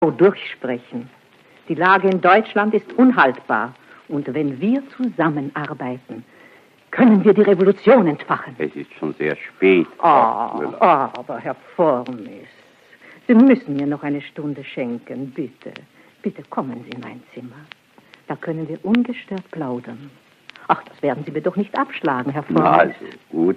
durchsprechen. Die Lage in Deutschland ist unhaltbar. Und wenn wir zusammenarbeiten, können wir die Revolution entfachen. Es ist schon sehr spät. Aber Herr Formis, Sie müssen mir noch eine Stunde schenken, bitte. Bitte kommen Sie in mein Zimmer. Da können wir ungestört plaudern. Ach, das werden Sie mir doch nicht abschlagen, Herr Formis. Na, also gut.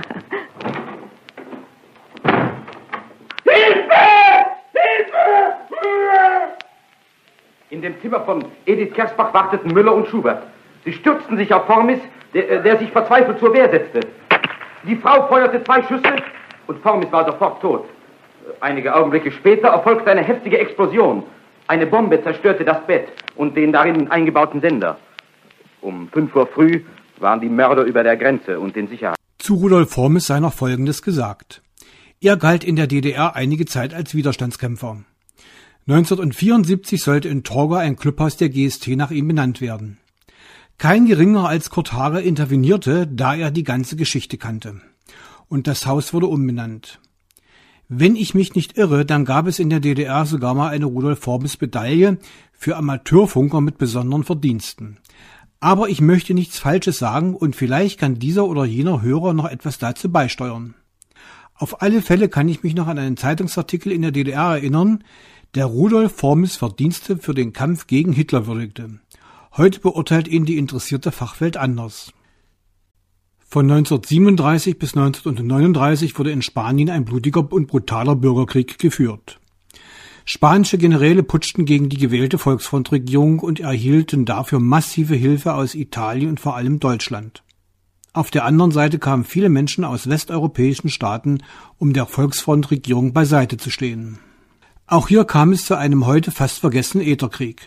In dem Zimmer von Edith Kersbach warteten Müller und Schubert. Sie stürzten sich auf Formis, der sich verzweifelt zur Wehr setzte. Die Frau feuerte 2 Schüsse und Formis war sofort tot. Einige Augenblicke später erfolgte eine heftige Explosion. Eine Bombe zerstörte das Bett und den darin eingebauten Sender. Um 5 Uhr früh waren die Mörder über der Grenze und in Sicherheit. Zu Rudolf Formis sei noch Folgendes gesagt. Er galt in der DDR einige Zeit als Widerstandskämpfer. 1974 sollte in Torgau ein Clubhaus der GST nach ihm benannt werden. Kein geringer als Kurt Haare intervenierte, da er die ganze Geschichte kannte. Und das Haus wurde umbenannt. Wenn ich mich nicht irre, dann gab es in der DDR sogar mal eine Rudolf-Formis-Medaille für Amateurfunker mit besonderen Verdiensten. Aber ich möchte nichts Falsches sagen und vielleicht kann dieser oder jener Hörer noch etwas dazu beisteuern. Auf alle Fälle kann ich mich noch an einen Zeitungsartikel in der DDR erinnern, der Rudolf Formis Verdienste für den Kampf gegen Hitler würdigte. Heute beurteilt ihn die interessierte Fachwelt anders. Von 1937 bis 1939 wurde in Spanien ein blutiger und brutaler Bürgerkrieg geführt. Spanische Generäle putschten gegen die gewählte Volksfrontregierung und erhielten dafür massive Hilfe aus Italien und vor allem Deutschland. Auf der anderen Seite kamen viele Menschen aus westeuropäischen Staaten, um der Volksfrontregierung beiseite zu stehen. Auch hier kam es zu einem heute fast vergessenen Ätherkrieg.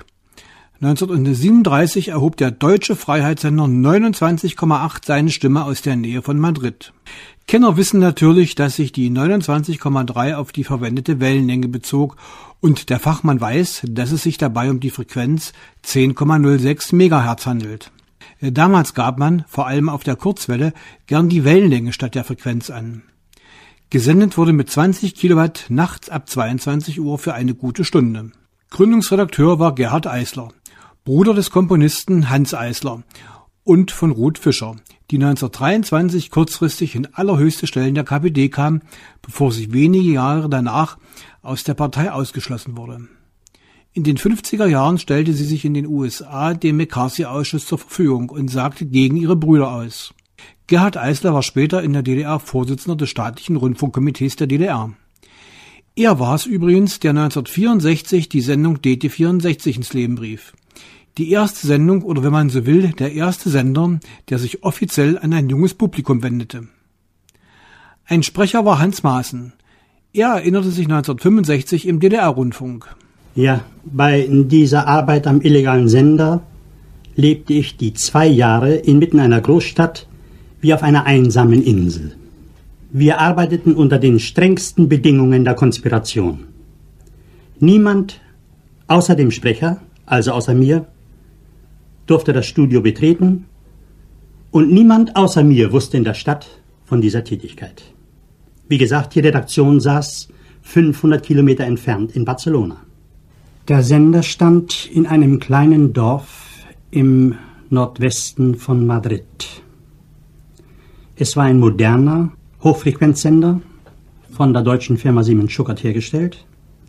1937 erhob der deutsche Freiheitssender 29,8 seine Stimme aus der Nähe von Madrid. Kenner wissen natürlich, dass sich die 29,3 auf die verwendete Wellenlänge bezog und der Fachmann weiß, dass es sich dabei um die Frequenz 10,06 Megahertz handelt. Damals gab man, vor allem auf der Kurzwelle, gern die Wellenlänge statt der Frequenz an. Gesendet wurde mit 20 Kilowatt nachts ab 22 Uhr für eine gute Stunde. Gründungsredakteur war Gerhard Eisler, Bruder des Komponisten Hans Eisler und von Ruth Fischer, die 1923 kurzfristig in allerhöchste Stellen der KPD kam, bevor sie wenige Jahre danach aus der Partei ausgeschlossen wurde. In den 50er Jahren stellte sie sich in den USA dem McCarthy-Ausschuss zur Verfügung und sagte gegen ihre Brüder aus. Gerhard Eisler war später in der DDR Vorsitzender des staatlichen Rundfunkkomitees der DDR. Er war es übrigens, der 1964 die Sendung DT64 ins Leben rief. Die erste Sendung, oder wenn man so will, der erste Sender, der sich offiziell an ein junges Publikum wendete. Ein Sprecher war Hans Maaßen. Er erinnerte sich 1965 im DDR-Rundfunk. Ja, bei dieser Arbeit am illegalen Sender lebte ich die 2 Jahre inmitten einer Großstadt wie auf einer einsamen Insel. Wir arbeiteten unter den strengsten Bedingungen der Konspiration. Niemand außer dem Sprecher, also außer mir, durfte das Studio betreten und niemand außer mir wusste in der Stadt von dieser Tätigkeit. Wie gesagt, die Redaktion saß 500 Kilometer entfernt in Barcelona. Der Sender stand in einem kleinen Dorf im Nordwesten von Madrid. Es war ein moderner Hochfrequenzsender, von der deutschen Firma Siemens-Schuckert hergestellt,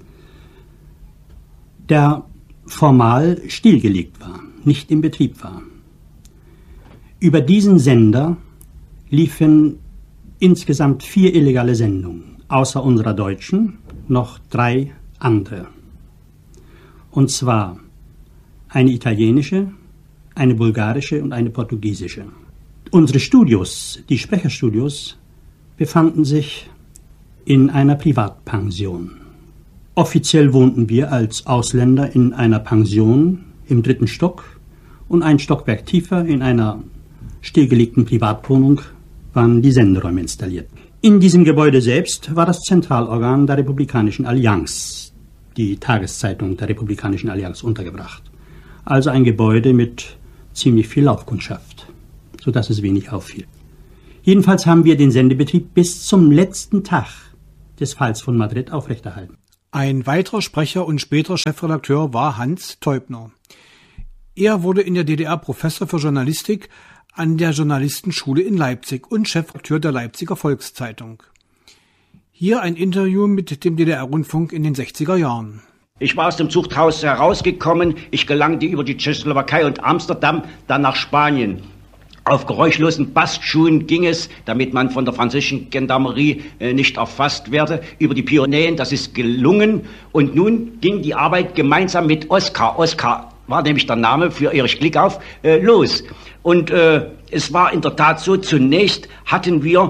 der formal stillgelegt war, nicht in Betrieb war. Über diesen Sender liefen insgesamt 4 illegale Sendungen, außer unserer deutschen noch 3 andere. Und zwar eine italienische, eine bulgarische und eine portugiesische. Unsere Studios, die Sprecherstudios, befanden sich in einer Privatpension. Offiziell wohnten wir als Ausländer in einer Pension im 3. Stock und ein Stockwerk tiefer in einer stillgelegten Privatwohnung waren die Senderäume installiert. In diesem Gebäude selbst war das Zentralorgan der Republikanischen Allianz, die Tageszeitung der Republikanischen Allianz, untergebracht. Also ein Gebäude mit ziemlich viel Laufkundschaft, sodass es wenig auffiel. Jedenfalls haben wir den Sendebetrieb bis zum letzten Tag des Falls von Madrid aufrechterhalten. Ein weiterer Sprecher und später Chefredakteur war Hans Teubner. Er wurde in der DDR Professor für Journalistik an der Journalistenschule in Leipzig und Chefredakteur der Leipziger Volkszeitung. Hier ein Interview mit dem DDR-Rundfunk in den 60er Jahren. Ich war aus dem Zuchthaus herausgekommen. Ich gelangte über die Tschechoslowakei und Amsterdam, dann nach Spanien. Auf geräuschlosen Bastschuhen ging es, damit man von der französischen Gendarmerie nicht erfasst werde, über die Pyrenäen. Das ist gelungen. Und nun ging die Arbeit gemeinsam mit Oskar. Oskar war nämlich der Name für Erich Glickauf, los. Und es war in der Tat so, zunächst hatten wir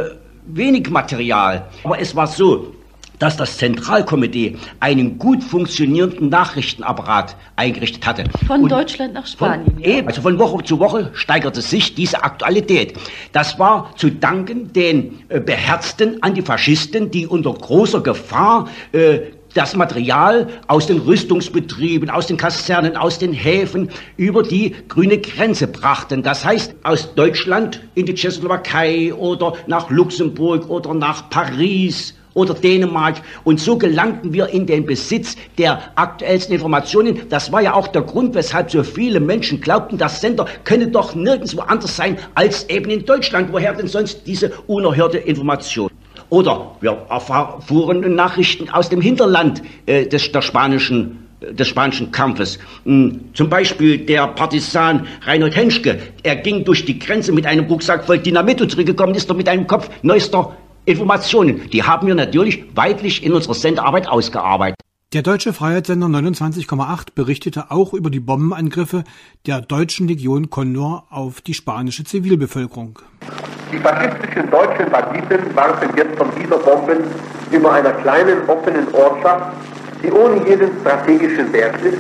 wenig Material. Aber es war so, dass das Zentralkomitee einen gut funktionierenden Nachrichtenapparat eingerichtet hatte. Von Deutschland nach Spanien. Also von Woche zu Woche steigerte sich diese Aktualität. Das war zu danken den beherzten Antifaschisten, die unter großer Gefahr das Material aus den Rüstungsbetrieben, aus den Kasernen, aus den Häfen über die grüne Grenze brachten. Das heißt, aus Deutschland in die Tschechoslowakei oder nach Luxemburg oder nach Paris oder Dänemark. Und so gelangten wir in den Besitz der aktuellsten Informationen. Das war ja auch der Grund, weshalb so viele Menschen glaubten, das Sender könne doch nirgendwo anders sein als eben in Deutschland. Woher denn sonst diese unerhörte Information? Oder wir erfuhren Nachrichten aus dem Hinterland des spanischen Kampfes. Zum Beispiel der Partisan Reinhold Henschke. Er ging durch die Grenze mit einem Rucksack voll Dynamit und zurückgekommen ist er mit einem Kopf neuester Informationen. Die haben wir natürlich weitlich in unserer Sendearbeit ausgearbeitet. Der deutsche Freiheitssender 29,8 berichtete auch über die Bombenangriffe der deutschen Legion Condor auf die spanische Zivilbevölkerung. Die faschistischen deutschen Banditen warfen jetzt von dieser Bomben über einer kleinen offenen Ortschaft, die ohne jeden strategischen Wert ist,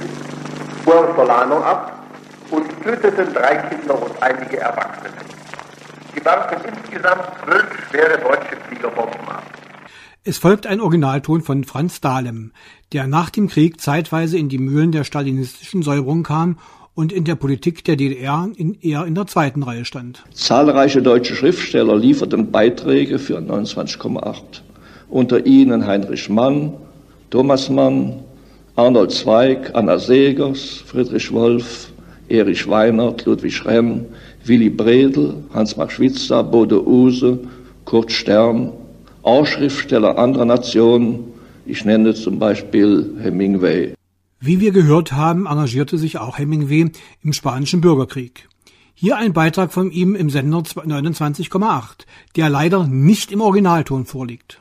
Puersolano ab und töteten 3 Kinder und einige Erwachsene. Sie warfen insgesamt 12 schwere deutsche Fliegerbomben ab. Es folgt ein Originalton von Franz Dahlem, der nach dem Krieg zeitweise in die Mühlen der stalinistischen Säuberung kam und in der Politik der DDR eher in der zweiten Reihe stand. Zahlreiche deutsche Schriftsteller lieferten Beiträge für 29,8. Unter ihnen Heinrich Mann, Thomas Mann, Arnold Zweig, Anna Segers, Friedrich Wolf, Erich Weinert, Ludwig Remm, Willy Bredel, Hans-Marc Schwitzer, Bode Uhse, Kurt Stern, auch Schriftsteller anderer Nationen. Ich nenne zum Beispiel Hemingway. Wie wir gehört haben, engagierte sich auch Hemingway im Spanischen Bürgerkrieg. Hier ein Beitrag von ihm im Sender 29,8, der leider nicht im Originalton vorliegt.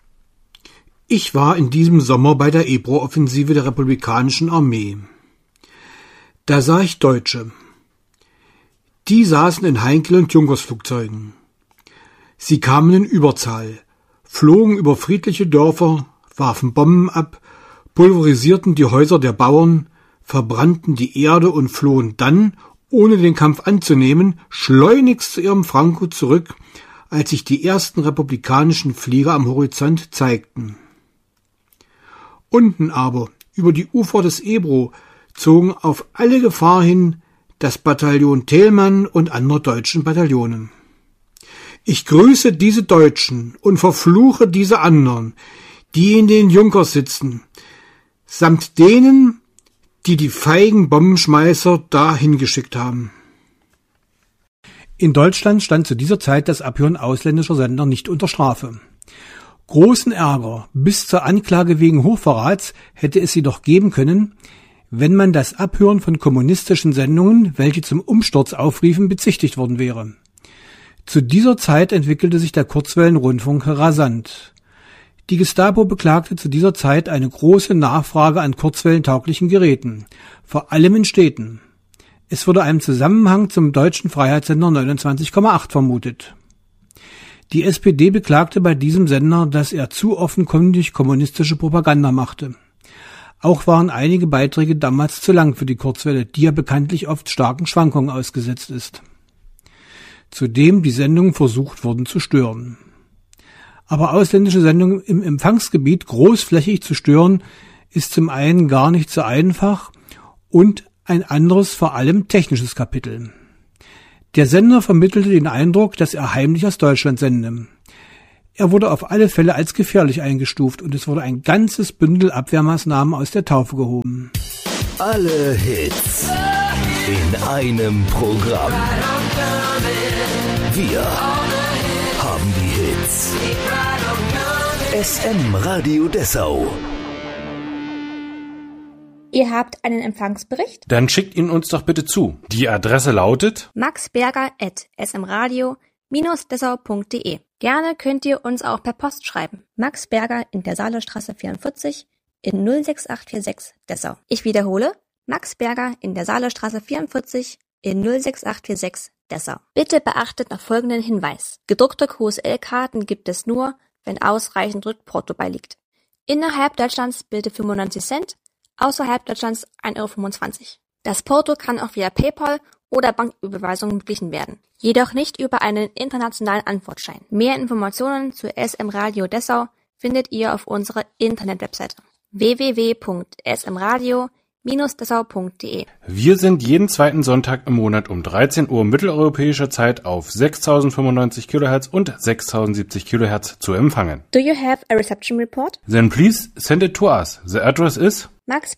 Ich war in diesem Sommer bei der Ebro-Offensive der Republikanischen Armee. Da sah ich Deutsche. Die saßen in Heinkel- und Junkersflugzeugen. Sie kamen in Überzahl, flogen über friedliche Dörfer, warfen Bomben ab, pulverisierten die Häuser der Bauern, verbrannten die Erde und flohen dann, ohne den Kampf anzunehmen, schleunigst zu ihrem Franco zurück, als sich die ersten republikanischen Flieger am Horizont zeigten. Unten aber, über die Ufer des Ebro, zogen auf alle Gefahr hin das Bataillon Thälmann und andere deutschen Bataillone. Ich grüße diese Deutschen und verfluche diese anderen, die in den Junkers sitzen, samt denen, die die feigen Bombenschmeißer dahin geschickt haben. In Deutschland stand zu dieser Zeit das Abhören ausländischer Sender nicht unter Strafe. Großen Ärger bis zur Anklage wegen Hochverrats hätte es jedoch geben können, wenn man das Abhören von kommunistischen Sendungen, welche zum Umsturz aufriefen, bezichtigt worden wäre. Zu dieser Zeit entwickelte sich der Kurzwellenrundfunk rasant. Die Gestapo beklagte zu dieser Zeit eine große Nachfrage an kurzwellentauglichen Geräten, vor allem in Städten. Es wurde ein Zusammenhang zum deutschen Freiheitssender 29,8 vermutet. Die SPD beklagte bei diesem Sender, dass er zu offenkundig kommunistische Propaganda machte. Auch waren einige Beiträge damals zu lang für die Kurzwelle, die ja bekanntlich oft starken Schwankungen ausgesetzt ist. Zudem die Sendungen versucht wurden zu stören. Aber ausländische Sendungen im Empfangsgebiet großflächig zu stören, ist zum einen gar nicht so einfach und ein anderes, vor allem technisches Kapitel. Der Sender vermittelte den Eindruck, dass er heimlich aus Deutschland sende. Er wurde auf alle Fälle als gefährlich eingestuft und es wurde ein ganzes Bündel Abwehrmaßnahmen aus der Taufe gehoben. Alle Hits in einem Programm. Wir haben die Hits. SM Radio Dessau. Ihr habt einen Empfangsbericht? Dann schickt ihn uns doch bitte zu. Die Adresse lautet maxberger@smradio-dessau.de. Gerne könnt ihr uns auch per Post schreiben. Max Berger in der Saalestraße 44 in 06846 Dessau. Ich wiederhole, Max Berger in der Saalestraße 44 in 06846 Dessau. Bitte beachtet noch folgenden Hinweis. Gedruckte QSL-Karten gibt es nur, wenn ausreichend Rückporto beiliegt. Innerhalb Deutschlands bitte 95 Cent, außerhalb Deutschlands 1,25 €. Das Porto kann auch via PayPal oder Banküberweisung beglichen werden, jedoch nicht über einen internationalen Antwortschein. Mehr Informationen zu SM Radio Dessau findet ihr auf unserer Internetwebseite www.smradio-dessau.de. Wir sind jeden zweiten Sonntag im Monat um 13 Uhr mitteleuropäischer Zeit auf 6095 kHz und 6070 kHz zu empfangen. Do you have a reception report? Then please send it to us. The address is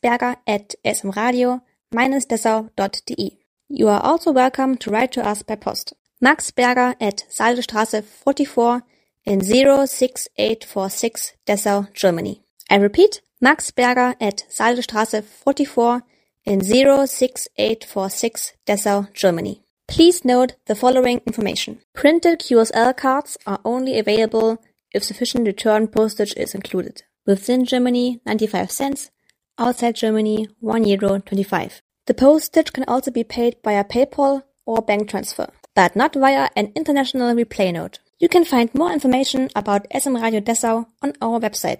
maxberger@smradio-dessau.de. You are also welcome to write to us by post. Max Berger at Saalestraße 44 in 06846 Dessau, Germany. I repeat, Max Berger at Saalestraße 44 in 06846 Dessau, Germany. Please note the following information. Printed QSL cards are only available if sufficient return postage is included. Within Germany, 95 cents. Outside Germany, €1.25. The postage can also be paid via PayPal or bank transfer, but not via an international replay note. You can find more information about SM Radio Dessau on our website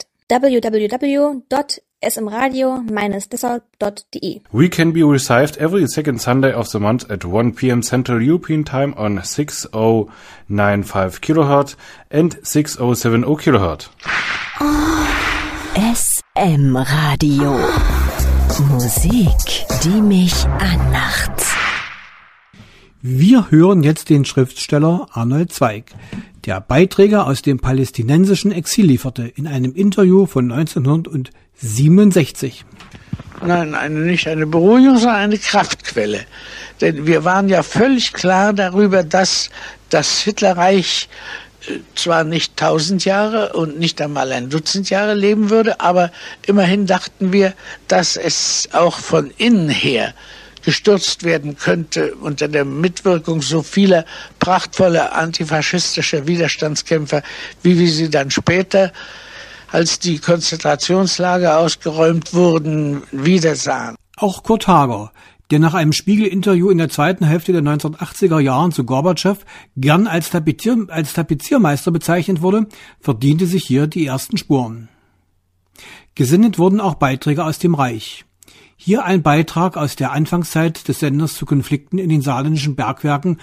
www.smradio-dessau.de. We can be received every second Sunday of the month at 1 p.m. Central European Time on 6095 kHz and 6070 kHz. SM Radio. Musik, die mich anmacht. Wir hören jetzt den Schriftsteller Arnold Zweig, der Beiträge aus dem palästinensischen Exil lieferte, in einem Interview von 1967. Nein, nicht eine Beruhigung, sondern eine Kraftquelle. Denn wir waren ja völlig klar darüber, dass das Hitlerreich zwar nicht 1000 Jahre und nicht einmal ein Dutzend Jahre leben würde, aber immerhin dachten wir, dass es auch von innen her gestürzt werden könnte unter der Mitwirkung so vieler prachtvoller antifaschistischer Widerstandskämpfer, wie wir sie dann später, als die Konzentrationslager ausgeräumt wurden, wiedersahen. Auch Kurt Hager, der nach einem Spiegel-Interview in der zweiten Hälfte der 1980er Jahren zu Gorbatschow gern als Tapeziermeister bezeichnet wurde, verdiente sich hier die ersten Spuren. Gesendet wurden auch Beiträge aus dem Reich. Hier ein Beitrag aus der Anfangszeit des Senders zu Konflikten in den saarländischen Bergwerken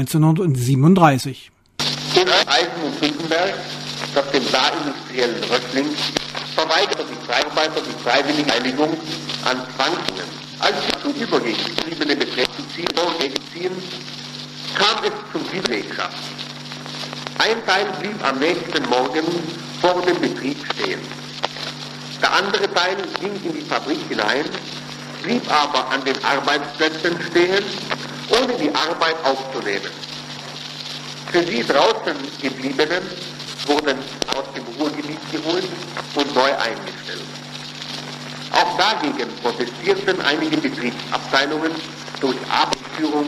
1937. In Eisen und Fünfenberg, das dem saarindustriellen Röckling, verweigerte die Freiarbeiter die freiwillige Einigung an Zwangsungen. Als sie zum Übergehen gebliebene Beträge ziehen, kam es zum Widerlegschaft. Ein Teil blieb am nächsten Morgen vor dem Betrieb stehen. Der andere Teil ging in die Fabrik hinein, blieb aber an den Arbeitsplätzen stehen, ohne die Arbeit aufzunehmen. Für die draußen gebliebenen wurden aus dem Ruhrgebiet geholt und neu eingestellt. Auch dagegen protestierten einige Betriebsabteilungen durch Abführung.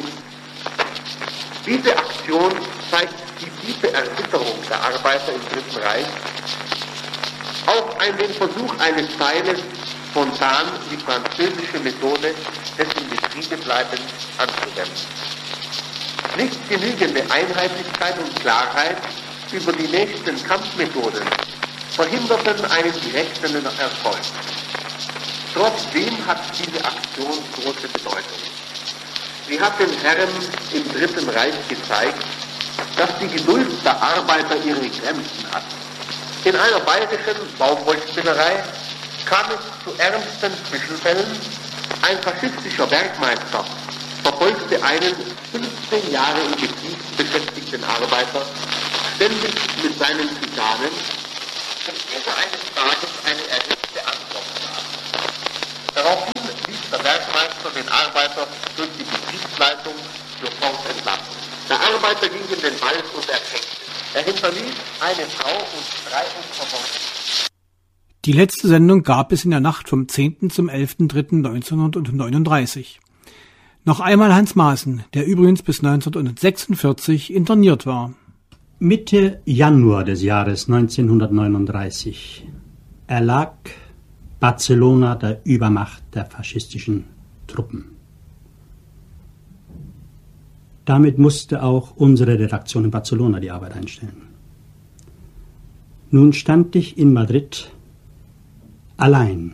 Diese Aktion zeigt die tiefe Erbitterung der Arbeiter im Dritten Reich, auch den Versuch eines Teiles spontan die französische Methode des Inbetriebebleibens anzuwenden. Nicht genügende Einheitlichkeit und Klarheit über die nächsten Kampfmethoden verhinderten einen direkten Erfolg. Trotzdem hat diese Aktion große Bedeutung. Sie hat den Herren im Dritten Reich gezeigt, dass die Geduld der Arbeiter ihre Grenzen hat. In einer bayerischen Baumwollspinnerei kam es zu ernsten Zwischenfällen. Ein faschistischer Werkmeister verfolgte einen 15 Jahre im Betrieb beschäftigten Arbeiter ständig mit seinen Titanen, und dieser eines Tages eine erhöhte Antwort gab. Daraufhin ließ der Werkmeister den Arbeiter durch die Betriebsleitung sofort entlassen. Der Arbeiter ging in den Wald und ertränkte. Er hinterließ eine Frau und 3 Unverwundete. Die letzte Sendung gab es in der Nacht vom 10. zum 11.03.1939. Noch einmal Hans Maaßen, der übrigens bis 1946 interniert war. Mitte Januar des Jahres 1939 erlag Barcelona der Übermacht der faschistischen Truppen. Damit musste auch unsere Redaktion in Barcelona die Arbeit einstellen. Nun stand ich in Madrid allein.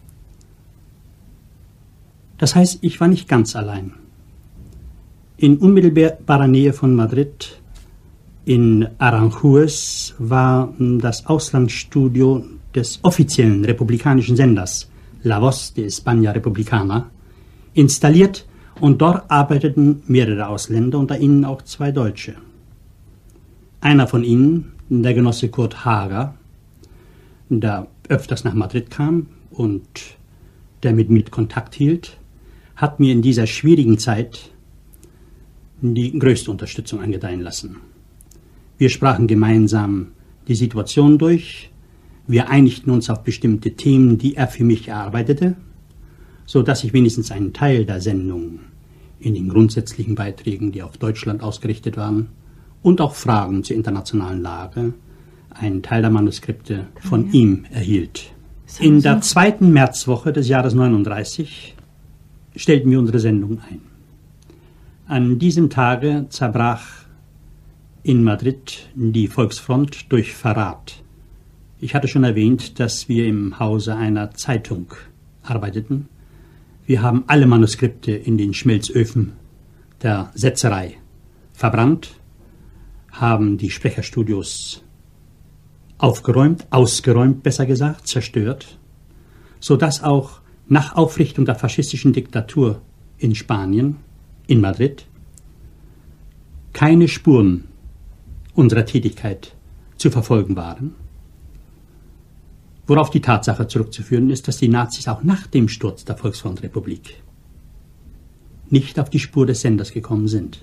Das heißt, ich war nicht ganz allein. In unmittelbarer Nähe von Madrid, in Aranjuez, war das Auslandsstudio des offiziellen republikanischen Senders La Voz de España Republicana installiert, und dort arbeiteten mehrere Ausländer, unter ihnen auch 2 Deutsche. Einer von ihnen, der Genosse Kurt Hager, der öfters nach Madrid kam und der mit mir Kontakt hielt, hat mir in dieser schwierigen Zeit die größte Unterstützung angedeihen lassen. Wir sprachen gemeinsam die Situation durch, wir einigten uns auf bestimmte Themen, die er für mich erarbeitete, so dass ich wenigstens einen Teil der Sendung in den grundsätzlichen Beiträgen, die auf Deutschland ausgerichtet waren, und auch Fragen zur internationalen Lage, einen Teil der Manuskripte von ihm erhielt. In der 2. Märzwoche des Jahres 1939 stellten wir unsere Sendung ein. An diesem Tage zerbrach in Madrid die Volksfront durch Verrat. Ich hatte schon erwähnt, dass wir im Hause einer Zeitung arbeiteten. Wir haben alle Manuskripte in den Schmelzöfen der Setzerei verbrannt, haben die Sprecherstudios ausgeräumt, besser gesagt, zerstört, sodass auch nach Aufrichtung der faschistischen Diktatur in Spanien, in Madrid, keine Spuren unserer Tätigkeit zu verfolgen waren, worauf die Tatsache zurückzuführen ist, dass die Nazis auch nach dem Sturz der Volksfrontrepublik nicht auf die Spur des Senders gekommen sind.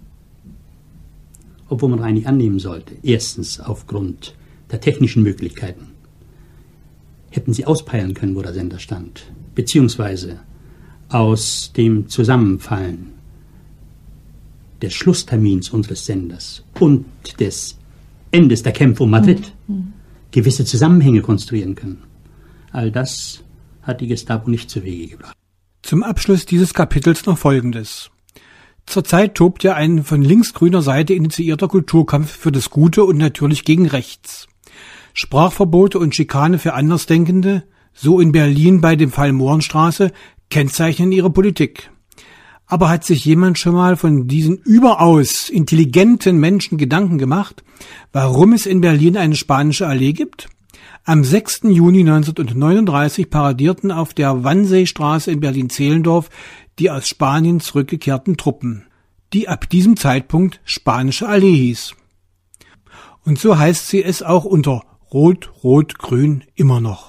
Obwohl man eigentlich annehmen sollte, erstens aufgrund der technischen Möglichkeiten, hätten sie auspeilen können, wo der Sender stand, beziehungsweise aus dem Zusammenfallen des Schlusstermins unseres Senders und des Endes der Kämpfe um Madrid gewisse Zusammenhänge konstruieren können. All das hat die Gestapo nicht zu Wege gebracht. Zum Abschluss dieses Kapitels noch Folgendes. Zurzeit tobt ja ein von linksgrüner Seite initiierter Kulturkampf für das Gute und natürlich gegen rechts. Sprachverbote und Schikane für Andersdenkende, so in Berlin bei dem Fall Mohrenstraße, kennzeichnen ihre Politik. Aber hat sich jemand schon mal von diesen überaus intelligenten Menschen Gedanken gemacht, warum es in Berlin eine spanische Allee gibt? Am 6. Juni 1939 paradierten auf der Wannseestraße in Berlin-Zehlendorf die aus Spanien zurückgekehrten Truppen, die ab diesem Zeitpunkt Spanische Allee hieß. Und so heißt sie es auch unter Rot-Rot-Grün immer noch.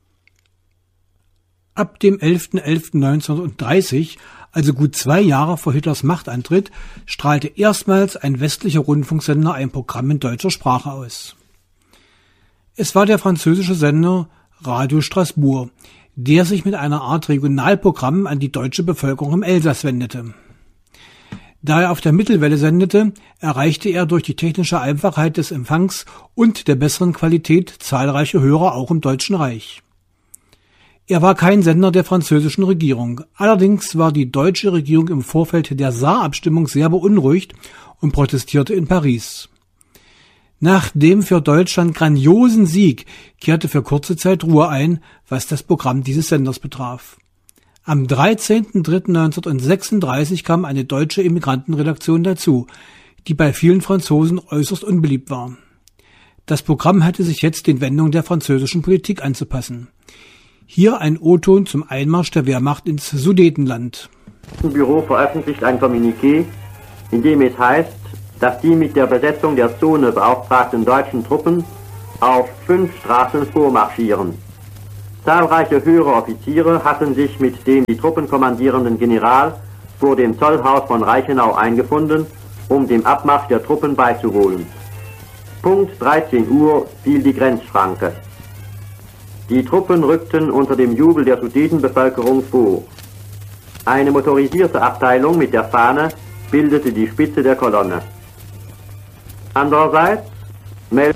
Ab dem 11.11.1930, also gut 2 Jahre vor Hitlers Machtantritt, strahlte erstmals ein westlicher Rundfunksender ein Programm in deutscher Sprache aus. Es war der französische Sender Radio Strasbourg, der sich mit einer Art Regionalprogramm an die deutsche Bevölkerung im Elsass wendete. Da er auf der Mittelwelle sendete, erreichte er durch die technische Einfachheit des Empfangs und der besseren Qualität zahlreiche Hörer auch im Deutschen Reich. Er war kein Sender der französischen Regierung. Allerdings war die deutsche Regierung im Vorfeld der Saarabstimmung sehr beunruhigt und protestierte in Paris. Nach dem für Deutschland grandiosen Sieg kehrte für kurze Zeit Ruhe ein, was das Programm dieses Senders betraf. Am 13.03.1936 kam eine deutsche Immigrantenredaktion dazu, die bei vielen Franzosen äußerst unbeliebt war. Das Programm hatte sich jetzt den Wendungen der französischen Politik anzupassen. Hier ein O-Ton zum Einmarsch der Wehrmacht ins Sudetenland. Das Büro veröffentlicht ein Kommuniqué, in dem es heißt, dass die mit der Besetzung der Zone beauftragten deutschen Truppen auf 5 Straßen vormarschieren. Zahlreiche höhere Offiziere hatten sich mit dem die Truppen kommandierenden General vor dem Zollhaus von Reichenau eingefunden, um dem Abmarsch der Truppen beizuwohnen. Punkt 13 Uhr fiel die Grenzschranke. Die Truppen rückten unter dem Jubel der Sudetenbevölkerung vor. Eine motorisierte Abteilung mit der Fahne bildete die Spitze der Kolonne. Andererseits meldete,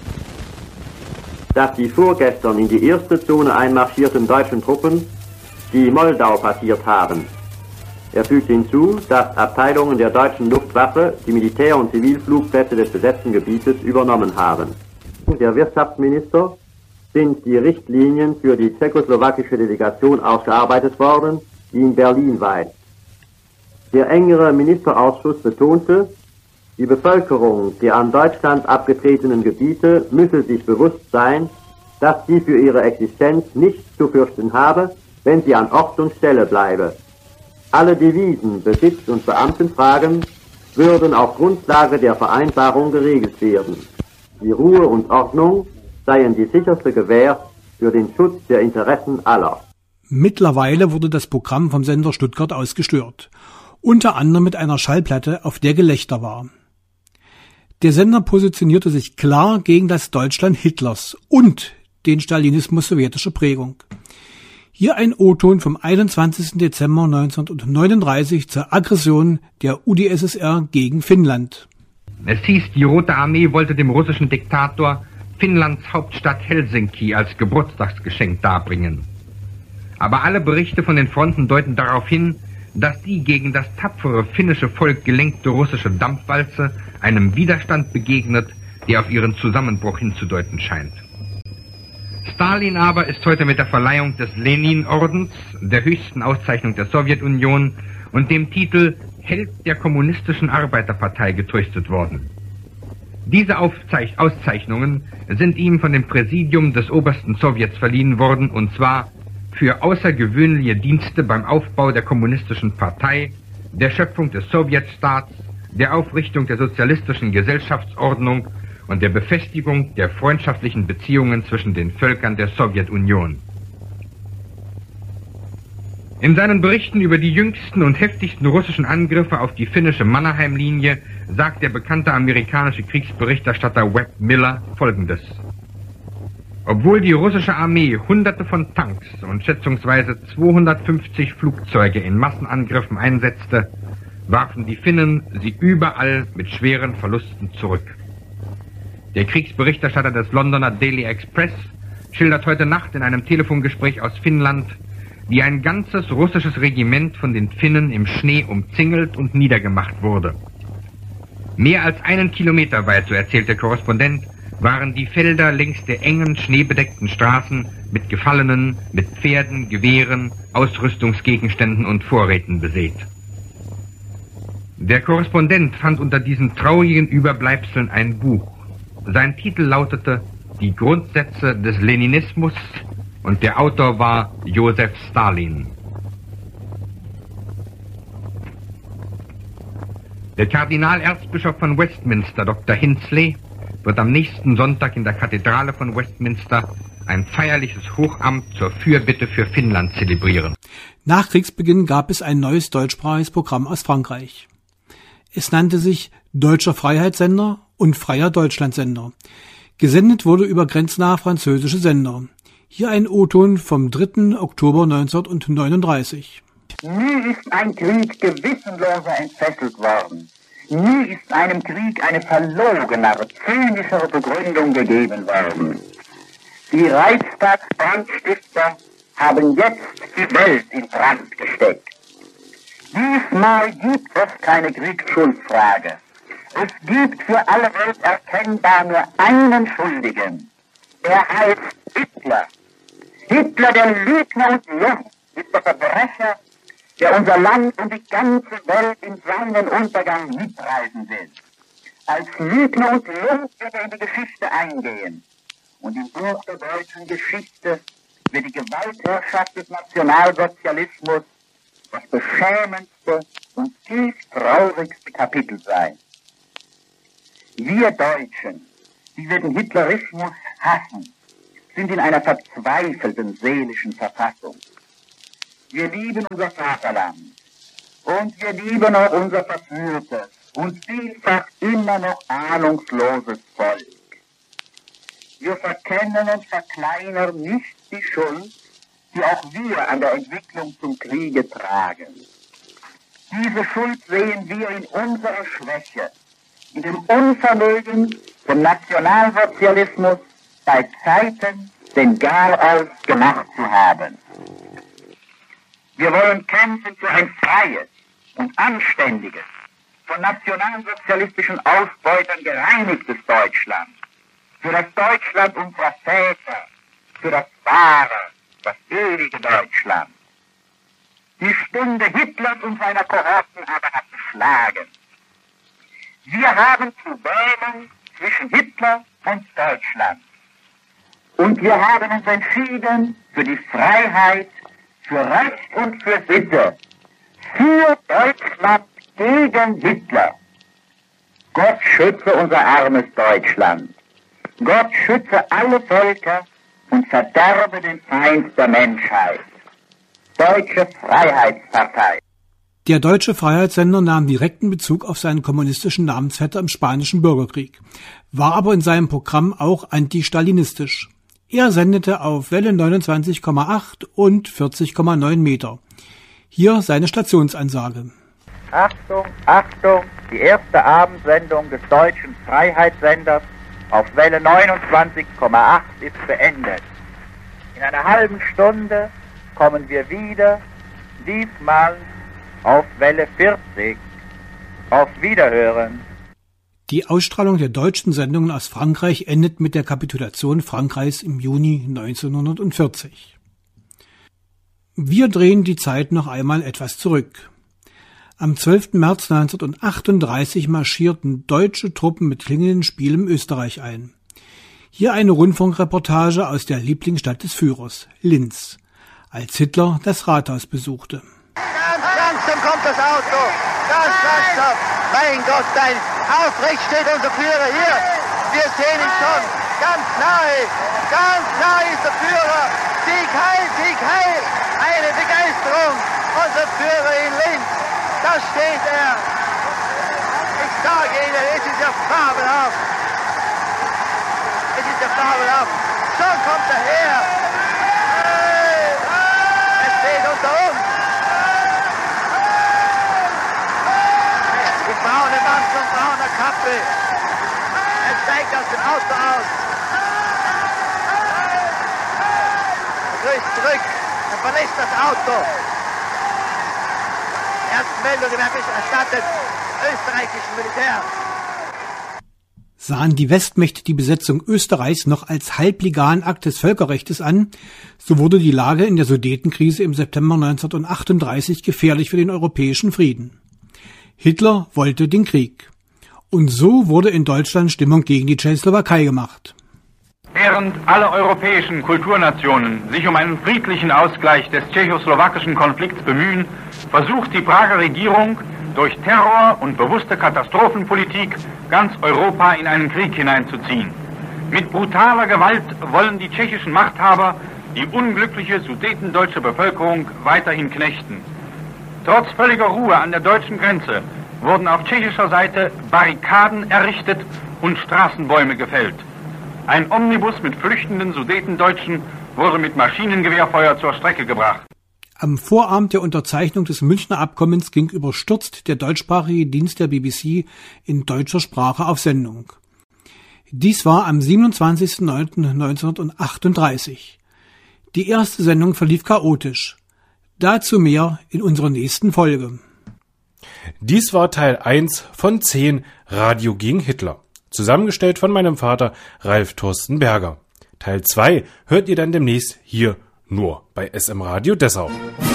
dass die vorgestern in die erste Zone einmarschierten deutschen Truppen die Moldau passiert haben. Er fügt hinzu, dass Abteilungen der deutschen Luftwaffe die Militär- und Zivilflugplätze des besetzten Gebietes übernommen haben. Der Wirtschaftsminister sind die Richtlinien für die tschechoslowakische Delegation ausgearbeitet worden, die in Berlin weilt. Der engere Ministerausschuss betonte, die Bevölkerung der an Deutschland abgetretenen Gebiete müsse sich bewusst sein, dass sie für ihre Existenz nichts zu fürchten habe, wenn sie an Ort und Stelle bleibe. Alle Devisen, Besitz- und Beamtenfragen würden auf Grundlage der Vereinbarung geregelt werden. Die Ruhe und Ordnung seien die sicherste Gewähr für den Schutz der Interessen aller. Mittlerweile wurde das Programm vom Sender Stuttgart ausgestört, unter anderem mit einer Schallplatte, auf der Gelächter war. Der Sender positionierte sich klar gegen das Deutschland Hitlers und den Stalinismus sowjetischer Prägung. Hier ein O-Ton vom 21. Dezember 1939 zur Aggression der UdSSR gegen Finnland. Es hieß, die Rote Armee wollte dem russischen Diktator Finnlands Hauptstadt Helsinki als Geburtstagsgeschenk darbringen. Aber alle Berichte von den Fronten deuten darauf hin, dass die gegen das tapfere finnische Volk gelenkte russische Dampfwalze einem Widerstand begegnet, der auf ihren Zusammenbruch hinzudeuten scheint. Stalin aber ist heute mit der Verleihung des Lenin-Ordens, der höchsten Auszeichnung der Sowjetunion und dem Titel Held der kommunistischen Arbeiterpartei getröstet worden. Diese Auszeichnungen sind ihm von dem Präsidium des obersten Sowjets verliehen worden, und zwar für außergewöhnliche Dienste beim Aufbau der kommunistischen Partei, der Schöpfung des Sowjetstaats, der Aufrichtung der sozialistischen Gesellschaftsordnung und der Befestigung der freundschaftlichen Beziehungen zwischen den Völkern der Sowjetunion. In seinen Berichten über die jüngsten und heftigsten russischen Angriffe auf die finnische Mannerheim-Linie sagt der bekannte amerikanische Kriegsberichterstatter Webb Miller Folgendes: Obwohl die russische Armee Hunderte von Tanks und schätzungsweise 250 Flugzeuge in Massenangriffen einsetzte, warfen die Finnen sie überall mit schweren Verlusten zurück. Der Kriegsberichterstatter des Londoner Daily Express schildert heute Nacht in einem Telefongespräch aus Finnland, wie ein ganzes russisches Regiment von den Finnen im Schnee umzingelt und niedergemacht wurde. Mehr als 1 Kilometer weit, so erzählt der Korrespondent, waren die Felder längs der engen, schneebedeckten Straßen mit Gefallenen, mit Pferden, Gewehren, Ausrüstungsgegenständen und Vorräten besät. Der Korrespondent fand unter diesen traurigen Überbleibseln ein Buch. Sein Titel lautete Die Grundsätze des Leninismus und der Autor war Josef Stalin. Der Kardinalerzbischof von Westminster, Dr. Hinsley, wird am nächsten Sonntag in der Kathedrale von Westminster ein feierliches Hochamt zur Fürbitte für Finnland zelebrieren. Nach Kriegsbeginn gab es ein neues deutschsprachiges Programm aus Frankreich. Es nannte sich Deutscher Freiheitssender und Freier Deutschlandsender. Gesendet wurde über grenznahe französische Sender. Hier ein O-Ton vom 3. Oktober 1939. Nie ist ein Krieg gewissenloser entfesselt worden. Nie ist einem Krieg eine verlogenere, zynischere Begründung gegeben worden. Die Reichstagsbrandstifter haben jetzt die Welt in Brand gesteckt. Diesmal gibt es keine Kriegsschuldfrage. Es gibt für alle Welt erkennbar nur einen Schuldigen. Er heißt Hitler. Hitler, der Lügner und Jung, ist der Verbrecher, der unser Land und die ganze Welt in seinen Untergang mitreißen will. Als Lügner und Jung wird er in die Geschichte eingehen. Und im Buch der deutschen Geschichte wird die Gewaltherrschaft des Nationalsozialismus das beschämendste und tief traurigste Kapitel sein. Wir Deutschen, die wir den Hitlerismus hassen, sind in einer verzweifelten seelischen Verfassung. Wir lieben unser Vaterland und wir lieben auch unser verführtes und vielfach immer noch ahnungsloses Volk. Wir verkennen und verkleinern nicht die Schuld, die auch wir an der Entwicklung zum Kriege tragen. Diese Schuld sehen wir in unserer Schwäche, in dem Unvermögen, dem Nationalsozialismus bei Zeiten den Garaus gemacht zu haben. Wir wollen kämpfen für ein freies und anständiges, von nationalsozialistischen Ausbeutern gereinigtes Deutschland, für das Deutschland unserer Väter, für das wahre, das ewige Deutschland. Die Stunde Hitlers und seiner Kohorten aber hat geschlagen. Wir haben zu wählen zwischen Hitler und Deutschland. Und wir haben uns entschieden für die Freiheit, für Recht und für Sitte, für Deutschland gegen Hitler. Gott schütze unser armes Deutschland. Gott schütze alle Völker und verderbe den Feind der Menschheit. Deutsche Freiheitspartei. Der Deutsche Freiheitssender nahm direkten Bezug auf seinen kommunistischen Namensvetter im Spanischen Bürgerkrieg, war aber in seinem Programm auch anti-stalinistisch. Er sendete auf Welle 29,8 und 40,9 Meter. Hier seine Stationsansage. Achtung, Achtung, die erste Abendsendung des Deutschen Freiheitssenders auf Welle 29,8 ist beendet. In einer halben Stunde kommen wir wieder, diesmal auf Welle 40. Auf Wiederhören. Die Ausstrahlung der deutschen Sendungen aus Frankreich endet mit der Kapitulation Frankreichs im Juni 1940. Wir drehen die Zeit noch einmal etwas zurück. Am 12. März 1938 marschierten deutsche Truppen mit Klingenspiel in Österreich ein. Hier eine Rundfunkreportage aus der Lieblingsstadt des Führers, Linz, als Hitler das Rathaus besuchte. Ganz langsam kommt das Auto, ganz langsam. Mein Gott, aufrecht steht unser Führer hier. Wir sehen ihn schon, ganz nahe ist der Führer. Sieg heil, eine Begeisterung. Unser Führer in Linz, da steht er. Ich sage Ihnen, es ist ja fabelhaft. Schon kommt er her. Er steht unter uns. Die braune Mantel und braune Kappe. Er steigt aus dem Auto aus. Er grüßt zurück. Er verlässt das Auto. Die ersten Meldungen werden erstattet. Österreichischen Militär. Sahen die Westmächte die Besetzung Österreichs noch als halblegalen Akt des Völkerrechtes an, so wurde die Lage in der Sudetenkrise im September 1938 gefährlich für den europäischen Frieden. Hitler wollte den Krieg. Und so wurde in Deutschland Stimmung gegen die Tschechoslowakei gemacht. Während alle europäischen Kulturnationen sich um einen friedlichen Ausgleich des tschechoslowakischen Konflikts bemühen, versucht die Prager Regierung durch Terror und bewusste Katastrophenpolitik ganz Europa in einen Krieg hineinzuziehen. Mit brutaler Gewalt wollen die tschechischen Machthaber die unglückliche sudetendeutsche Bevölkerung weiterhin knechten. Trotz völliger Ruhe an der deutschen Grenze wurden auf tschechischer Seite Barrikaden errichtet und Straßenbäume gefällt. Ein Omnibus mit flüchtenden Sudetendeutschen wurde mit Maschinengewehrfeuer zur Strecke gebracht. Am Vorabend der Unterzeichnung des Münchner Abkommens ging überstürzt der deutschsprachige Dienst der BBC in deutscher Sprache auf Sendung. Dies war am 27.09.1938. Die erste Sendung verlief chaotisch. Dazu mehr in unserer nächsten Folge. Dies war Teil 1 von 10 Radio gegen Hitler. Zusammengestellt von meinem Vater Ralf Thorsten Berger. Teil 2 hört ihr dann demnächst hier nur bei SM Radio Dessau.